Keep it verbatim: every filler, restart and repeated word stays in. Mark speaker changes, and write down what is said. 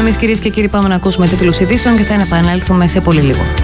Speaker 1: Εμείς, κυρίες και κύριοι, πάμε να ακούσουμε τίτλους ειδήσεων και θα επανέλθουμε σε πολύ λίγο.